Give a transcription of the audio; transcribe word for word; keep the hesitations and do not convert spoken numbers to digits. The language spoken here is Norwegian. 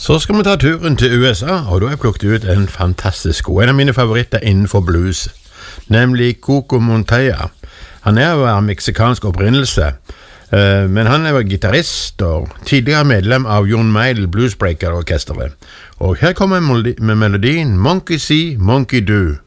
Så skal vi ta turen til U S A, og da har jeg plukket ut en fantastisk god, en av mine favoritter innenfor blues, nemlig Coco Montoya. Han er av meksikansk opprinnelse, men han er gitarist og tidligere medlem av John Mayall Bluesbreaker-orkesteret. Og her kommer med melodien Monkey See, Monkey Do.